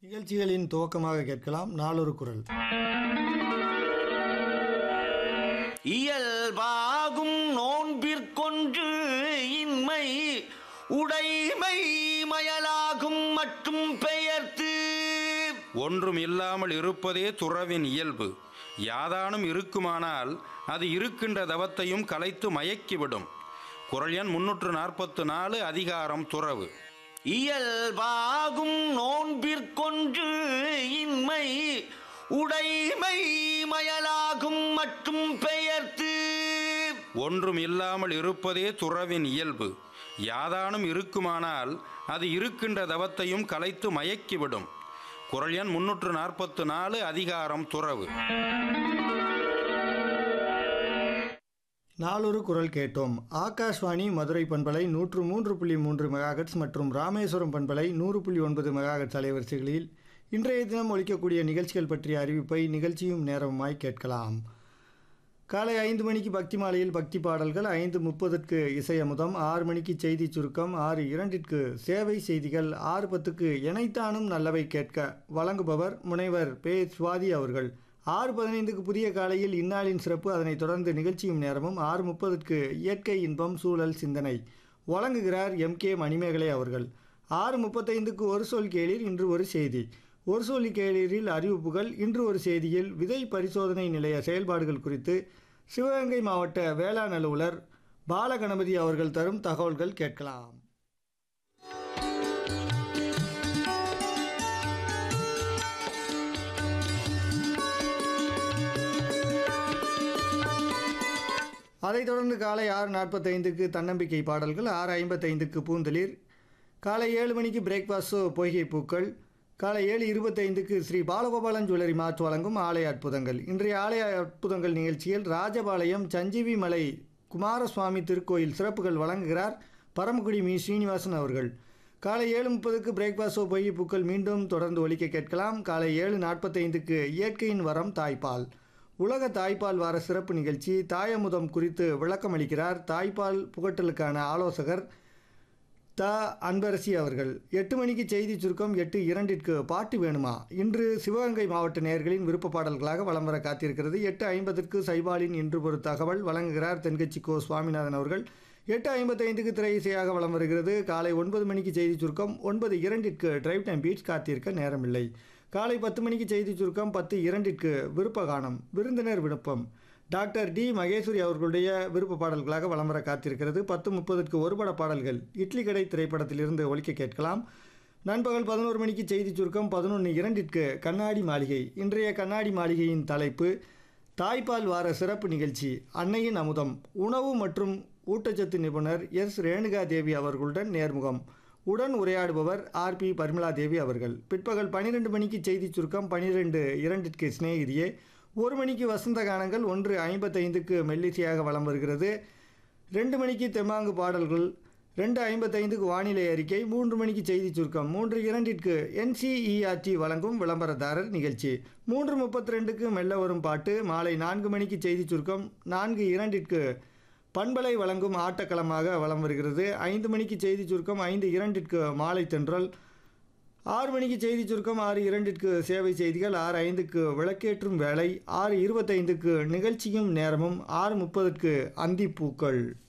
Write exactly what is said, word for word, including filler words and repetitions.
நிகழ்ச்சிகளின் துவக்கமாக கேட்கலாம் நாளொரு குரல். இயல்பாகும் நோன்பிற்கொன்று இன்மை உடைமை மயலாகும் மற்றும் பெயர்த்து. ஒன்றும் இல்லாமல் இருப்பதே துறவின் இயல்பு. யாதானும் இருக்குமானால் அது இருக்கின்ற தவத்தையும் கலைத்து மயக்கிவிடும். குறள் எண் முன்னூற்று நாற்பத்து நாலு, அதிகாரம் துறவு. இயல்பாகும் நோன்பிற்கொன்று இன்மை உடைமை மயலாகும் மற்றும் பெயர்த்து. ஒன்றும் இல்லாமல் இருப்பதே துறவின் இயல்பு. யாதானும் இருக்குமானால் அது இருக்கின்ற தவத்தையும் கலைத்து மயக்கிவிடும். குறள் எண் முன்னூற்று நாற்பத்து நாலு, அதிகாரம் துறவு. நாளொரு குரல் கேட்டோம். ஆகாஷ்வாணி மதுரை பண்பலை நூற்று மூன்று புள்ளி மூன்று மெகாஹெட்ஸ் மற்றும் ராமேஸ்வரம் பண்பலை நூறு புள்ளி ஒன்பது மெகாஹெட்ஸ் அலைவரிசைகளில் இன்றைய தினம் ஒலிக்கக்கூடிய நிகழ்ச்சிகள் பற்றிய அறிவிப்பை நிகழ்ச்சியும் நேரமாய் கேட்கலாம். காலை ஐந்து மணிக்கு பக்தி மாலையில் பக்தி பாடல்கள், ஐந்து முப்பதுக்கு இசையமுதம், ஆறு மணிக்கு செய்தி சுருக்கம், ஆறு இரண்டிற்கு சேவை செய்திகள், ஆறு பத்துக்கு எனைத்தானும் நல்லவை கேட்க வழங்குபவர் முனைவர் பே சுவாதி அவர்கள். ஆறு பதினைந்துக்கு புதிய காலையில் இந்நாளின் சிறப்பு, அதனைத் தொடர்ந்து நிகழ்ச்சியும் நேரமும். ஆறு முப்பதுக்கு இயற்கை இன்பம் சூழல் சிந்தனை வழங்குகிறார் எம் கே மணிமேகலை அவர்கள். ஆறு முப்பத்தைந்துக்கு ஒரு சொல் கேளீர், இன்று ஒரு செய்தி. ஒரு சொல் கேளீரில் அறிவிப்புகள், இன்று ஒரு செய்தியில் விதை பரிசோதனை நிலைய செயல்பாடுகள் குறித்து சிவகங்கை மாவட்ட வேளாண் அலுவலர் பாலகணபதி அவர்கள் தரும் தகவல்கள் கேட்கலாம். அதைத் தொடர்ந்து காலை ஆறு நாற்பத்தைந்துக்கு தன்னம்பிக்கை பாடல்கள், ஆறு ஐம்பத்தைந்துக்கு பூந்தளிர், காலை ஏழு மணிக்கு பிரேக்ஃபாஸ்ட் ஷோ பொய்கை பூக்கள், காலை ஏழு இருபத்தைந்துக்கு ஸ்ரீ பாலகோபாலன் ஜுவல்லரி மார்ட் வழங்கும் ஆலய அற்புதங்கள். இன்றைய ஆலய அற்புதங்கள் நிகழ்ச்சியில் ராஜபாளையம் சஞ்சீவி மலை குமாரசுவாமி திருக்கோயில் சிறப்புகள் வழங்குகிறார் பரமக்குடி மீ ஸ்ரீனிவாசன் அவர்கள். காலை ஏழு முப்பதுக்கு பிரேக்ஃபாஸ்ட் ஷோ பொய்கை பூக்கள் மீண்டும் தொடர்ந்து ஒலிக்க கேட்கலாம். காலை ஏழு நாற்பத்தைந்துக்கு இயற்கையின் வரம் தாய்ப்பால், உலக தாய்ப்பால் வார சிறப்பு நிகழ்ச்சி. தாயமுதம் குறித்து விளக்கம் அளிக்கிறார் தாய்ப்பால் புகட்டலுக்கான ஆலோசகர் த அன்பரசி அவர்கள். எட்டு மணிக்கு செய்தி சுருக்கம், எட்டு இரண்டிற்கு பாட்டு வேணுமா இன்று சிவகங்கை மாவட்ட நேயர்களின் விருப்ப பாடல்களாக வலம் வர காத்திருக்கிறது. எட்டு ஐம்பதுக்கு சைபாலின் இன்று ஒரு தகவல் வழங்குகிறார் தென்கட்சி கோ சுவாமிநாதன் அவர்கள். எட்டு ஐம்பத்தைந்துக்கு திரை இசையாக வலம் வருகிறது. காலை ஒன்பது மணிக்கு செய்தி சுருக்கம், ஒன்பது இரண்டிற்கு டிரைவ் டைம் பீச், காத்திருக்க நேரமில்லை. காலை பத்து மணிக்கு செய்தி சுருக்கம், பத்து இரண்டிற்கு விருப்ப கானம் விருந்தினர் விருப்பம் டாக்டர் டி மகேஸ்வரி அவர்களுடைய விருப்ப பாடல்களாக வலம் வர காத்திருக்கிறது. பத்து முப்பதுக்கு ஒருபட பாடல்கள் இட்லி கடை திரைப்படத்திலிருந்து ஒலிக்க கேட்கலாம். நண்பகல் பதினோரு மணிக்கு செய்தி சுருக்கம், பதினொன்று இரண்டிற்கு கண்ணாடி மாளிகை. இன்றைய கண்ணாடி மாளிகையின் தலைப்பு தாய்ப்பால் வார சிறப்பு நிகழ்ச்சி. அன்னையின் அமுதம், உணவு மற்றும் ஊட்டச்சத்து நிபுணர் எஸ் ரேணுகா தேவி அவர்களுடன் நேர்முகம். உடன் உரையாடுபவர் ஆர் பி பர்மிளா தேவி அவர்கள். பிற்பகல் பன்னிரெண்டு மணிக்கு செய்தி சுருக்கம், பன்னிரெண்டு இரண்டிற்கு சிநேகிதியே, ஒரு மணிக்கு வசந்த கானங்கள், ஒன்று ஐம்பத்தைந்துக்கு மெல்லிசையாக வலம் வருகிறது. ரெண்டு மணிக்கு தெம்மாங்கு பாடல்கள், ரெண்டு ஐம்பத்தைந்துக்கு வானிலை அறிக்கை, மூன்று மணிக்கு செய்தி சுருக்கம், மூன்று இரண்டிற்கு என்சிஇஆர்டி வழங்கும் விளம்பரதாரர் நிகழ்ச்சி, மூன்று முப்பத்தி ரெண்டுக்கு மெல்ல வரும் பாட்டு. மாலை நான்கு மணிக்கு செய்தி சுருக்கம், நான்கு இரண்டிற்கு பண்பலை வழங்கும் ஆட்டக்களமாக வலம் வருகிறது. ஐந்து மணிக்கு செய்தி சுருக்கம், ஐந்து இரண்டிற்கு மாலை தென்றல், ஆறு மணிக்கு செய்தி சுருக்கம், ஆறு இரண்டிற்கு சேவை செய்திகள், ஆறு ஐந்துக்கு விளக்கேற்றும் வேலை, ஆறு இருபத்தைந்துக்கு நிகழ்ச்சியும் நேரமும், ஆறு முப்பதுக்கு அந்திப்பூக்கள்.